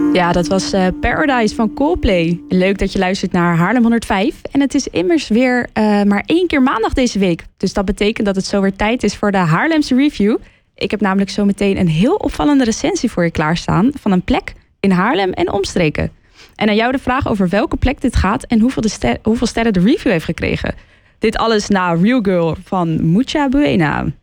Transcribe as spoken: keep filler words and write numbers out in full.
Ja, dat was uh, Paradise van Coldplay. Leuk dat je luistert naar Haarlem honderdvijf. En het is immers weer uh, maar één keer maandag deze week. Dus dat betekent dat het zo weer tijd is voor de Haarlemse Review. Ik heb namelijk zo meteen een heel opvallende recensie voor je klaarstaan van een plek in Haarlem en omstreken. En aan jou de vraag over welke plek dit gaat en hoeveel, de ster- hoeveel sterren de review heeft gekregen. Dit alles na Real Girl van Mucha Buena.